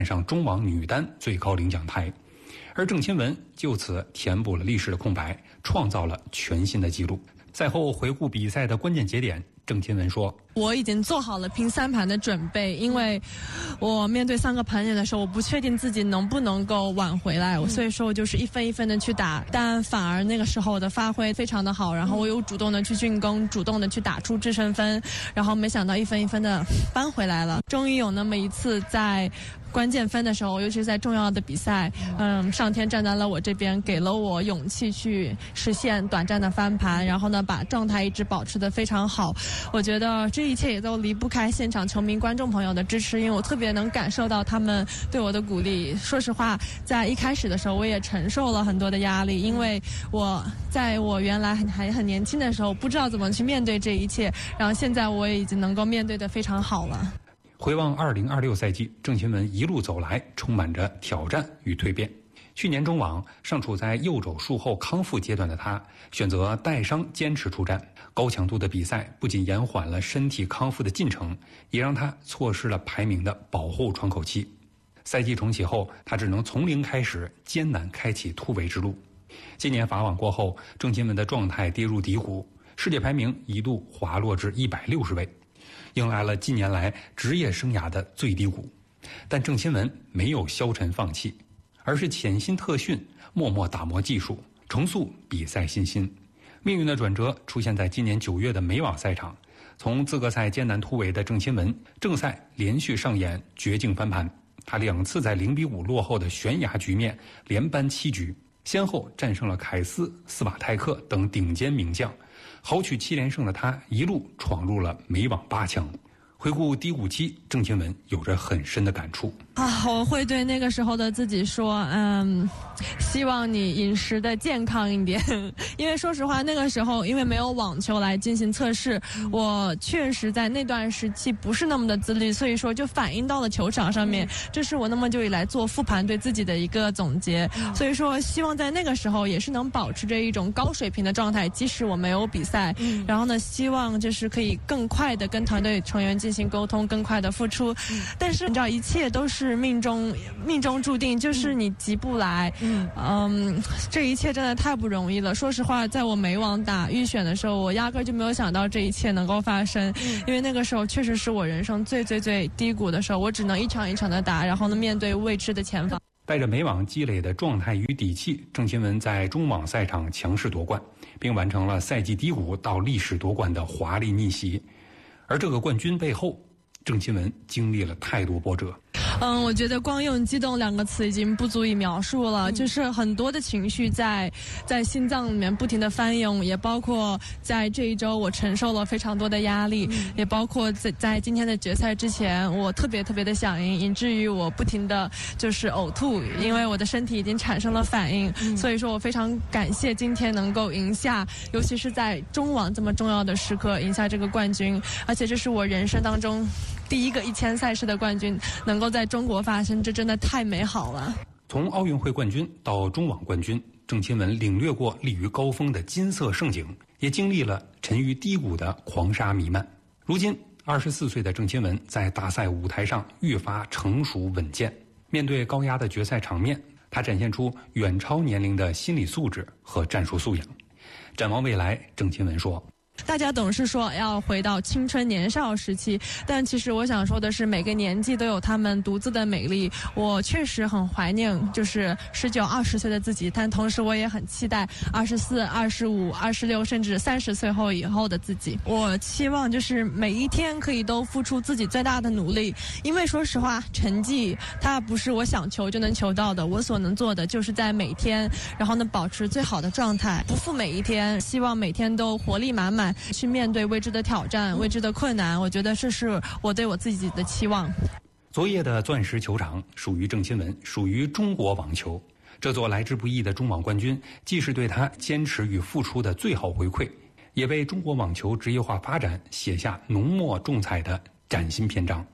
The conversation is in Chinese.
上中网女单最高领奖台。而郑钦文就此填补了历史的空白，创造了全新的纪录。赛后回顾比赛的关键节点，郑钦文说：“ 我已经做好了拼3盘的准备，因为我面对3个盘点的时候，我不确定自己能不能够挽回来，所以说我就是一分一分的去打，但反而那个时候我的发挥非常的好，然后我有主动的去进攻，主动的去打出制胜分，然后没想到一分一分的扳回来了，终于有那么一次在关键分的时候，尤其是在重要的比赛，上天站在了我这边，给了我勇气去实现短暂的翻盘，然后呢，把状态一直保持得非常好。我觉得这一切也都离不开现场球迷、观众朋友的支持，因为我特别能感受到他们对我的鼓励。说实话，在一开始的时候，我也承受了很多的压力，因为在我原来还很年轻的时候，不知道怎么去面对这一切，然后现在我也已经能够面对得非常好了。 回望2026赛季，郑钦文一路走来，充满着挑战与蜕变。去年中网尚处在右肘术后康复阶段的他，选择带伤坚持出战。高强度的比赛不仅延缓了身体康复的进程，也让他错失了排名的保护窗口期。赛季重启后，他只能从零开始，艰难开启突围之路。今年法网过后，郑钦文的状态跌入低谷，世界排名一度滑落至160位。迎来了近年来职业生涯的最低谷，但郑钦文没有消沉放弃，而是潜心特训，默默打磨技术，重塑比赛信心。命运的转折出现在今年9月的美网赛场，从资格赛艰难突围的郑钦文，正赛连续上演绝境翻盘，他2次在0-5落后的悬崖局面连扳7局，先后战胜了凯斯、斯瓦泰克等顶尖名将。豪取7连胜的他一路闯入了美网8强。回顾低谷期，郑钦文有着很深的感触我会对那个时候的自己说，希望你饮食的健康一点，因为说实话那个时候因为没有网球来进行测试，我确实在那段时期不是那么的自律，所以说就反映到了球场上面，这是我那么久以来做复盘对自己的一个总结。所以说希望在那个时候也是能保持着一种高水平的状态，即使我没有比赛，然后呢希望就是可以更快的跟团队成员进行沟通，更快的付出。但是你知道一切都是命中注定，就是你急不来。这一切真的太不容易了。说实话，在我美网打预选的时候，我压根就没有想到这一切能够发生，因为那个时候确实是我人生最低谷的时候，我只能一场一场的打，然后呢面对未知的前方。 带着美网积累的状态与底气，郑钦文在中网赛场强势夺冠，并完成了赛季低谷到历史夺冠的华丽逆袭。而这个冠军背后，郑钦文经历了太多波折。 我觉得光用激动2个字已经不足以描述了，就是很多的情绪在心脏里面不停的翻涌，也包括在这一周我承受了非常多的压力，也包括在今天的决赛之前，我特别的想赢，以至于我不停的就是呕吐，因为我的身体已经产生了反应。所以说我非常感谢今天能够赢下，尤其是在中网这么重要的时刻赢下这个冠军，而且这是我人生当中第一个1000赛事的冠军，能够在中国发生，这真的太美好了。 从奥运会冠军到中网冠军，郑钦文领略过立于高峰的金色盛景，也经历了沉于低谷的狂沙弥漫。如今24岁的郑钦文在大赛舞台上愈发成熟稳健，面对高压的决赛场面，他展现出远超年龄的心理素质和战术素养。展望未来，郑钦文说， 大家总是说要回到青春年少时期，但其实我想说的是，每个年纪都有他们独自的美丽。我确实很怀念就是19、20岁的自己，但同时我也很期待24、25、26甚至30岁以后的自己。我期望就是每一天可以都付出自己最大的努力，因为说实话，成绩它不是我想求就能求到的，我所能做的就是在每天，然后呢保持最好的状态，不负每一天，希望每天都活力满满，去面对未知的挑战、未知的困难。我觉得这是我对我自己的期望。 昨夜的钻石球场属于郑钦文，属于中国网球。这座来之不易的中网冠军，既是对他坚持与付出的最好回馈，也为中国网球职业化发展写下浓墨重彩的崭新篇章。